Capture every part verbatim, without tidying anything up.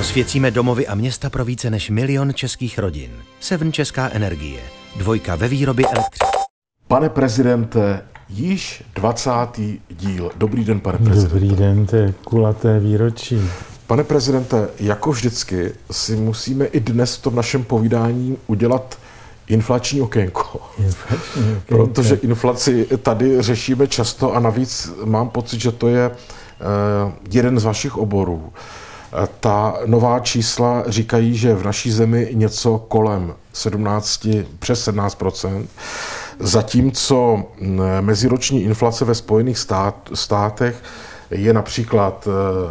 Osvěcíme domovy a města pro více než milion českých rodin. Seven Česká energie. Dvojka ve výrobě elektřiny. Pane prezidente, již dvacátý díl. Dobrý den, pane prezidente. Dobrý den, to je kulaté výročí. Pane prezidente, jako vždycky si musíme i dnes v tom našem povídání udělat inflační okénko. Inflační okénko. Protože inflaci tady řešíme často a navíc mám pocit, že to je uh, jeden z vašich oborů. Ta nová čísla říkají, že v naší zemi něco kolem sedmnáct, přes sedmnáct procent, zatímco meziroční inflace ve Spojených stát, státech je například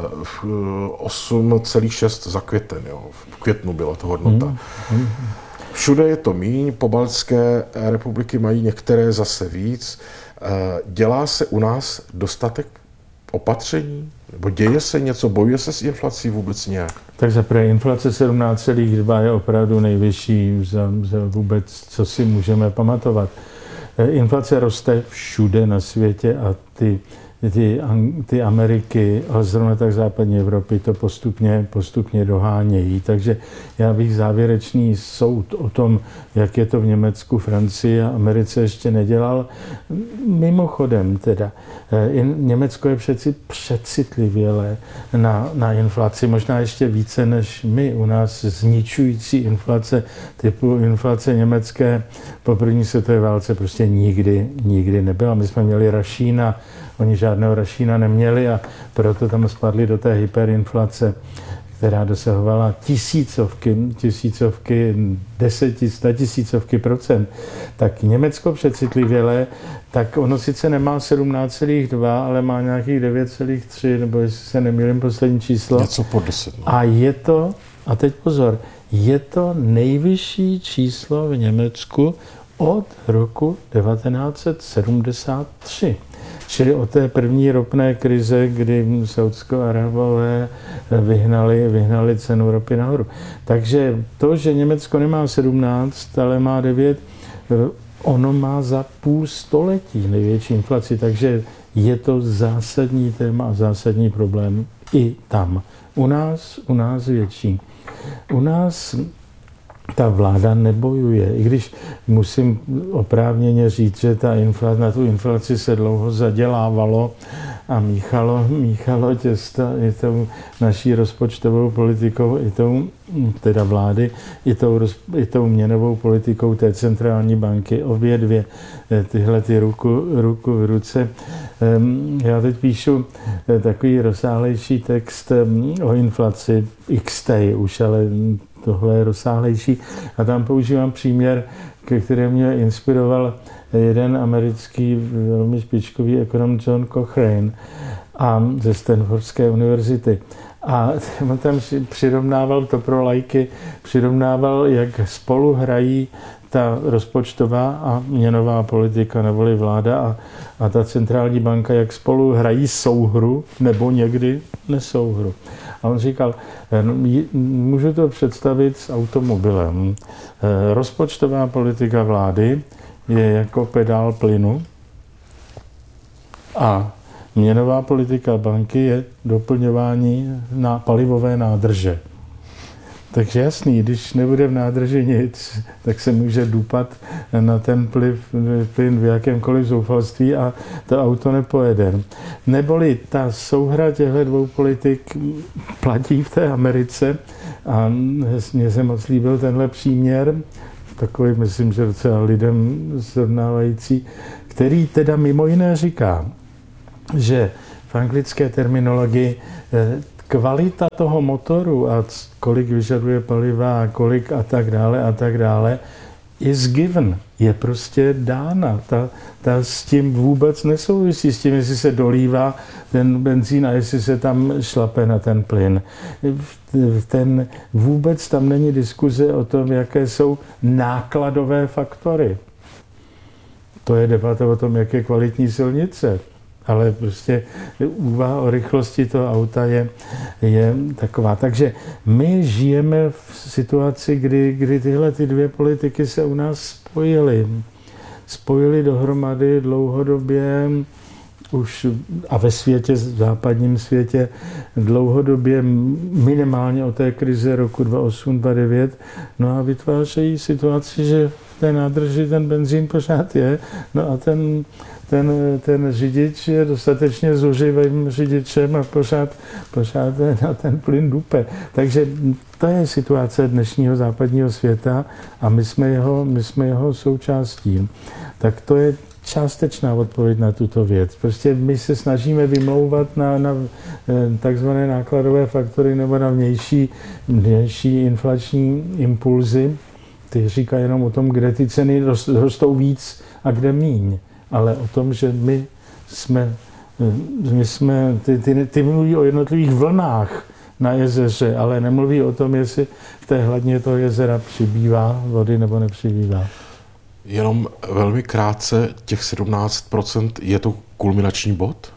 osm celá šest za květen. Jo. V květnu byla to hodnota. Mm. Všude je to míň, pobaltské republiky mají některé zase víc. Dělá se u nás dostatek opatření? Nebo děje se něco? Bojuje se s inflací vůbec nějak? Tak zaprvé inflace sedmnáct celá dva je opravdu nejvyšší za, za vůbec, co si můžeme pamatovat. Inflace roste všude na světě a ty, ty, ty Ameriky, ale zrovna tak západní Evropy to postupně, postupně dohánějí. Takže já bych závěrečný soud o tom, jak je to v Německu, Francii a Americe ještě nedělal. Mimochodem teda, Německo je přeci přecitlivělé na, na inflaci, možná ještě více než my. U nás zničující inflace typu inflace německé po první světové válce prostě nikdy, nikdy nebyla. My jsme měli Rašína, oni žádného Rašína neměli a proto tam spadli do té hyperinflace, která dosahovala tisícovky, tisícovky, deseti, statisícovky procent. Tak Německo přecitlivělé, tak ono sice nemá sedmnáct celá dva, ale má nějakých devět celá tři, nebo jestli se nemýlím poslední číslo. Něco pod deset. A je to, a teď pozor, je to nejvyšší číslo v Německu od roku devatenáct set sedmdesát tři. Čili od té první ropné krize, kdy Saúdsko-Arabové vyhnali, vyhnali cenu ropy nahoru. Takže to, že Německo nemá sedmnáct, ale má devět, ono má za půl století největší inflaci, takže je to zásadní téma a zásadní problém i tam. U nás, u nás větší. U nás ta vláda nebojuje, i když musím oprávněně říct, že ta inflace, na tu inflaci se dlouho zadělávalo a míchalo, míchalo těsta i tou naší rozpočtovou politikou, i tou, teda vlády, i tou, i tou měnovou politikou té centrální banky, obě dvě tyhle ty ruku, ruku v ruce. Já teď píšu takový rozsáhlejší text o inflaci, X T už, ale tohle je rozsáhlejší. A tam používám příměr, ke kterému mě inspiroval jeden americký velmi špičkový ekonom John Cochrane a ze Stanfordské univerzity. A tam přirovnával to pro laiky, přirovnával, jak spolu hrají ta rozpočtová a měnová politika neboli vláda a, a ta centrální banka, jak spolu hrají souhru nebo někdy nesouhru. A on říkal, můžu to představit s automobilem. Rozpočtová politika vlády je jako pedál plynu a měnová politika banky je doplňování na palivové nádrže. Takže jasný, když nebude v nádrži nic, tak se může dupat na ten pliv, plyn v jakémkoliv zoufalství a to auto nepojede. Neboli ta souhra těchto dvou politik platí v té Americe a mně se moc líbil tenhle příměr, takový, myslím, že docela lidem srovnávající, který teda mimo jiné říká, že v anglické terminologii kvalita toho motoru a kolik vyžaduje paliva a kolik a tak dále a tak dále is given, je prostě dána. Ta, ta s tím vůbec nesouvisí, s tím, jestli se dolívá ten benzín a jestli se tam šlape na ten plyn. Ten, vůbec tam není diskuze o tom, jaké jsou nákladové faktory. To je debata o tom, jak je kvalitní silnice. Ale prostě úvaha o rychlosti toho auta je, je taková. Takže my žijeme v situaci, kdy, kdy tyhle ty dvě politiky se u nás spojily. Spojily dohromady dlouhodobě už a ve světě, v západním světě dlouhodobě minimálně od té krize roku dva tisíce osm dva tisíce devět, no a vytvářejí situaci, že v té nádrži ten benzín pořád je, no a ten, ten, ten řidič je dostatečně zuřivým řidičem a pořád, pořád na ten plyn dupe. Takže to je situace dnešního západního světa a my jsme jeho, my jsme jeho součástí. Tak to je částečná odpověď na tuto věc. Prostě my se snažíme vymlouvat na, na takzvané nákladové faktory nebo na vnější, vnější inflační impulzy. Ty říkají jenom o tom, kde ty ceny rostou víc a kde míň. Ale o tom, že my jsme, my jsme ty, ty, ty mluví o jednotlivých vlnách na jezeře, ale nemluví o tom, jestli v té hladině toho jezera přibývá vody nebo nepřibývá. Jenom velmi krátce, těch sedmnáct procent je to kulminační bod?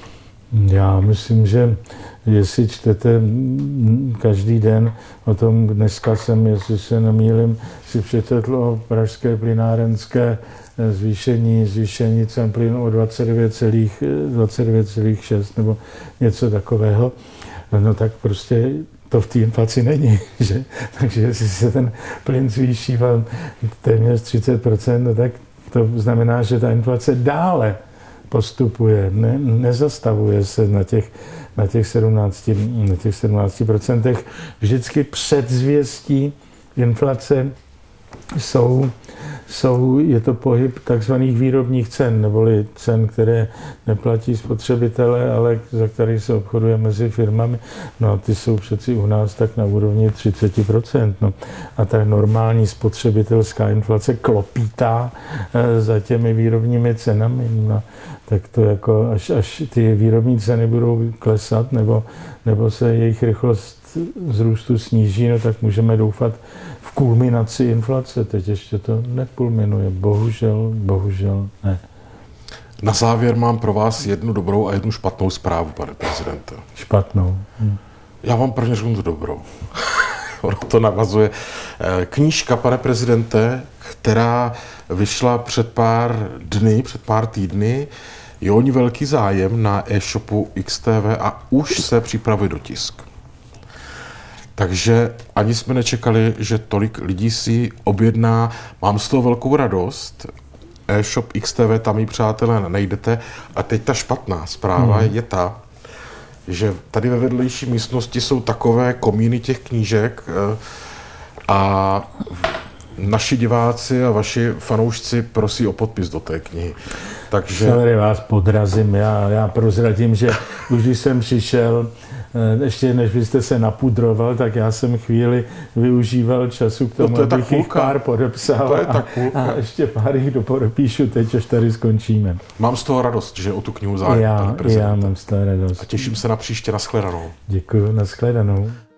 Já myslím, že jestli čtete každý den o tom, dneska jsem, jestli se nemýlím, si přečetl o pražské plynárenské zvýšení, zvýšení cen plynu o dvacet devět celá šest nebo něco takového, no tak prostě to v té inflaci není, že? Takže jestli se ten plyn zvýší téměř třicet procent, no tak to znamená, že ta inflace dále postupuje, ne, nezastavuje se na těch, na těch sedmnácti, na těch sedmnácti procentech. Vždycky předzvěstí inflace jsou, jsou, je to pohyb takzvaných výrobních cen, neboli cen, které neplatí spotřebitele, ale za které se obchoduje mezi firmami. No a ty jsou přeci u nás tak na úrovni třicet procent. No. A ta normální spotřebitelská inflace klopítá e, za těmi výrobními cenami. No. Tak to jako, až, až ty výrobní ceny budou klesat, nebo, nebo se jejich rychlost vzrůstu sníží, no tak můžeme doufat v kulminaci inflace. Teď ještě to nekulminuje. Bohužel, bohužel ne. Na závěr mám pro vás jednu dobrou a jednu špatnou zprávu, pane prezidente. Špatnou. Hm. Já vám prvně řeknu tu dobrou. Ono to navazuje. Knížka, pane prezidente, která vyšla před pár dny, před pár týdny, je o ní velký zájem na e-shopu X T V a už se připravuje dotisk. Takže ani jsme nečekali, že tolik lidí si objedná. Mám z toho velkou radost. E-shop X T V, tam ji, přátelé, najdete. A teď ta špatná zpráva hmm. je ta, že tady ve vedlejší místnosti jsou takové komíny těch knížek a naši diváci a vaši fanoušci prosí o podpis do té knihy. Takže... Sorry, vás podrazím. Já, já prozradím, že už když jsem přišel, ještě než byste se napudroval, tak já jsem chvíli využíval času k tomu, no to abych jich pár podepsal to je a, a ještě pár jich dopodepíšu teď, až tady skončíme. Mám z toho radost, že o tu knihu zájem, já, pane prezidente. Já mám z toho radost. A těším se na příště, na shledanou. Děkuji, na shledanou.